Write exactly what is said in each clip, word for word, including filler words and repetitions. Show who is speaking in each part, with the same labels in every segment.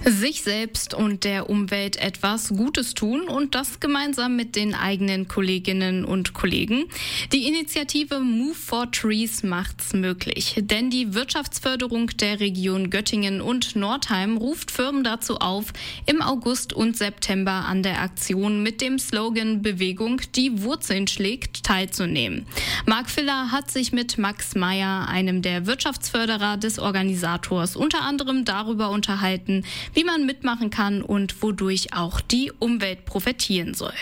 Speaker 1: Sich selbst und der Umwelt etwas Gutes tun und das gemeinsam mit den eigenen Kolleginnen und Kollegen. Die Initiative Move for Trees macht's möglich, denn die Wirtschaftsförderung der Region Göttingen und Nordheim ruft Firmen dazu auf, im August und September an der Aktion mit dem Slogan Bewegung, die Wurzeln schlägt, teilzunehmen. Marc Filler hat sich mit Max Meyer, einem der Wirtschaftsförderer des Organisators, unter anderem darüber unterhalten, wie man mitmachen kann und wodurch auch die Umwelt profitieren soll.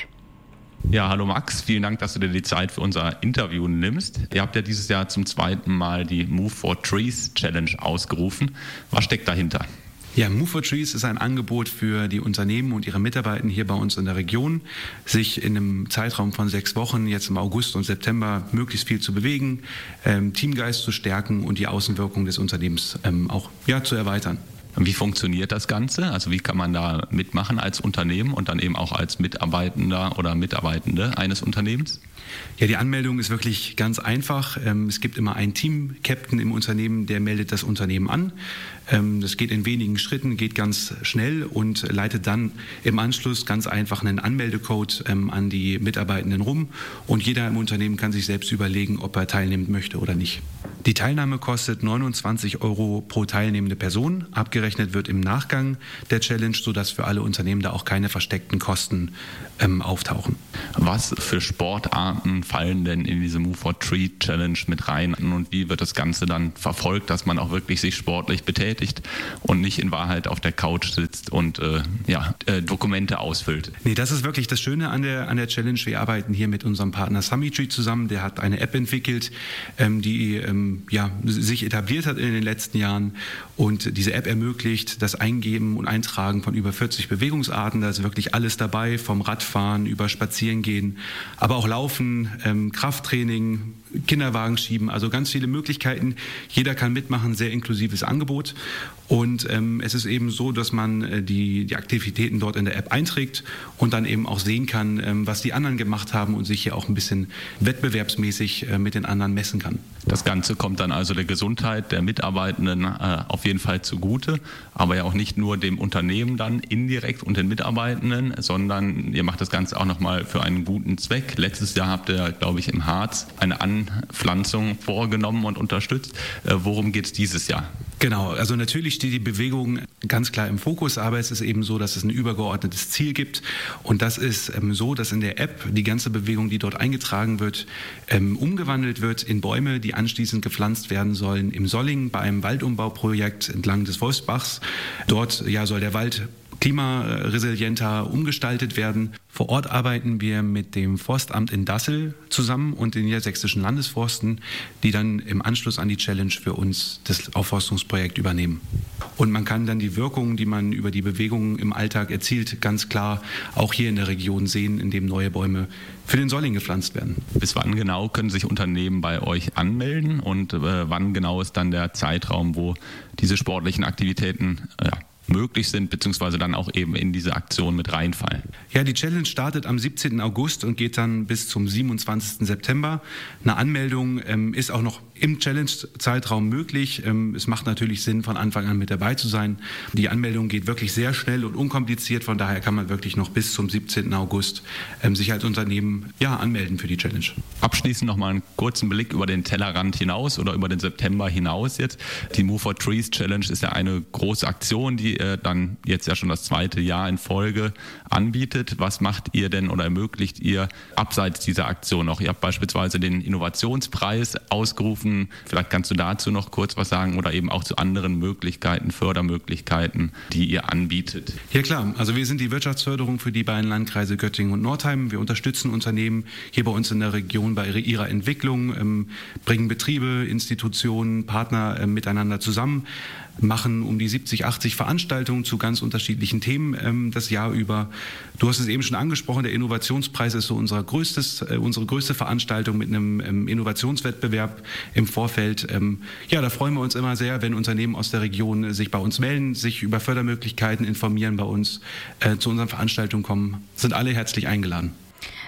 Speaker 2: Ja, hallo Max, vielen Dank, dass du dir die Zeit für unser Interview nimmst. Ihr habt ja dieses Jahr zum zweiten Mal die Move for Trees Challenge ausgerufen. Was steckt dahinter?
Speaker 3: Ja, Move for Trees ist ein Angebot für die Unternehmen und ihre Mitarbeiter hier bei uns in der Region, sich in einem Zeitraum von sechs Wochen, jetzt im August und September, möglichst viel zu bewegen, ähm, Teamgeist zu stärken und die Außenwirkung des Unternehmens ähm, auch ja, zu erweitern.
Speaker 2: Wie funktioniert das Ganze? Also wie kann man da mitmachen als Unternehmen und dann eben auch als Mitarbeitender oder Mitarbeitende eines Unternehmens?
Speaker 3: Ja, die Anmeldung ist wirklich ganz einfach. Es gibt immer einen Team-Captain im Unternehmen, der meldet das Unternehmen an. Das geht in wenigen Schritten, geht ganz schnell und leitet dann im Anschluss ganz einfach einen Anmeldecode an die Mitarbeitenden rum. Und jeder im Unternehmen kann sich selbst überlegen, ob er teilnehmen möchte oder nicht. Die Teilnahme kostet neunundzwanzig Euro pro teilnehmende Person. Abgerechnet wird im Nachgang der Challenge, sodass für alle Unternehmen da auch keine versteckten Kosten ähm, auftauchen.
Speaker 2: Was für Sportarten fallen denn in diese Move for Tree Challenge mit rein? Und wie wird das Ganze dann verfolgt, dass man auch wirklich sich sportlich betätigt und nicht in Wahrheit auf der Couch sitzt und äh, ja, äh, Dokumente ausfüllt?
Speaker 3: Nee, das ist wirklich das Schöne an der, an der Challenge. Wir arbeiten hier mit unserem Partner Summitree zusammen. Der hat eine App entwickelt, ähm, die ähm, ja, sich etabliert hat in den letzten Jahren. Und diese App ermöglicht das Eingeben und Eintragen von über vierzig Bewegungsarten. Da ist wirklich alles dabei, vom Radfahren über Spazierengehen, aber auch Laufen, ähm, Krafttraining, Kinderwagen schieben, also ganz viele Möglichkeiten. Jeder kann mitmachen, sehr inklusives Angebot. Und ähm, es ist eben so, dass man äh, die, die Aktivitäten dort in der App einträgt und dann eben auch sehen kann, ähm, was die anderen gemacht haben und sich hier auch ein bisschen wettbewerbsmäßig äh, mit den anderen messen kann.
Speaker 2: Das Ganze kommt dann also der Gesundheit der Mitarbeitenden äh, auf jeden Fall zugute, aber ja auch nicht nur dem Unternehmen dann indirekt und den Mitarbeitenden, sondern ihr macht das Ganze auch nochmal für einen guten Zweck. Letztes Jahr habt ihr, glaube ich, im Harz eine Anpflanzung vorgenommen und unterstützt. Äh, worum geht es dieses Jahr?
Speaker 3: Genau, also natürlich steht die Bewegung ganz klar im Fokus, aber es ist eben so, dass es ein übergeordnetes Ziel gibt und das ist ähm, so, dass in der App die ganze Bewegung, die dort eingetragen wird, ähm, umgewandelt wird in Bäume, die anschließend gepflanzt werden sollen im Solling bei einem Waldumbauprojekt entlang des Wolfsbachs. Dort ja, soll der Wald klimaresilienter umgestaltet werden. Vor Ort arbeiten wir mit dem Forstamt in Dassel zusammen und den niedersächsischen Landesforsten, die dann im Anschluss an die Challenge für uns das Aufforstungsprojekt übernehmen. Und man kann dann die Wirkungen, die man über die Bewegungen im Alltag erzielt, ganz klar auch hier in der Region sehen, indem neue Bäume für den Solling gepflanzt werden.
Speaker 2: Bis wann genau können sich Unternehmen bei euch anmelden und äh, wann genau ist dann der Zeitraum, wo diese sportlichen Aktivitäten ja, möglich sind, beziehungsweise dann auch eben in diese Aktion mit reinfallen?
Speaker 3: Ja, die Challenge startet am siebzehnten August und geht dann bis zum siebenundzwanzigsten September. Eine Anmeldung ähm, ist auch noch im Challenge-Zeitraum möglich. Ähm, es macht natürlich Sinn, von Anfang an mit dabei zu sein. Die Anmeldung geht wirklich sehr schnell und unkompliziert, von daher kann man wirklich noch bis zum siebzehnten August ähm, sich als Unternehmen ja, anmelden für die Challenge.
Speaker 2: Abschließend noch mal einen kurzen Blick über den Tellerrand hinaus oder über den September hinaus jetzt. Die Move for Trees Challenge ist ja eine große Aktion, die äh, dann jetzt ja schon das zweite Jahr in Folge anbietet. Was macht ihr denn oder ermöglicht ihr abseits dieser Aktion noch? Ihr habt beispielsweise den Innovationspreis ausgerufen. Vielleicht kannst du dazu noch kurz was sagen oder eben auch zu anderen Möglichkeiten, Fördermöglichkeiten, die ihr anbietet.
Speaker 3: Ja klar, also wir sind die Wirtschaftsförderung für die beiden Landkreise Göttingen und Nordheim. Wir unterstützen Unternehmen hier bei uns in der Region bei ihrer Entwicklung, ähm, bringen Betriebe, Institutionen, Partner äh, miteinander zusammen, machen um die siebzig, achtzig Veranstaltungen zu ganz unterschiedlichen Themen ähm, das Jahr über. Du hast es eben schon angesprochen, der Innovationspreis ist so unser größtes, äh, unsere größte Veranstaltung mit einem ähm, Innovationswettbewerb im Vorfeld. Ähm, ja, da freuen wir uns immer sehr, wenn Unternehmen aus der Region äh, sich bei uns melden, sich über Fördermöglichkeiten informieren bei uns, äh, zu unseren Veranstaltungen kommen, sind alle herzlich eingeladen.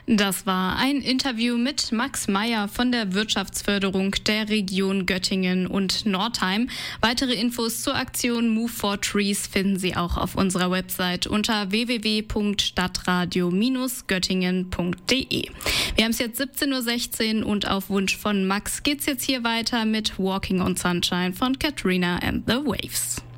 Speaker 1: Das war ein Interview mit Max Meyer von der Wirtschaftsförderung der Region Göttingen und Nordheim. Weitere Infos zur Aktion Move for Trees finden Sie auch auf unserer Website unter w w w punkt stadtradio Bindestrich göttingen punkt d e. Wir haben es jetzt siebzehn Uhr sechzehn und auf Wunsch von Max geht's jetzt hier weiter mit Walking on Sunshine von Katrina and the Waves.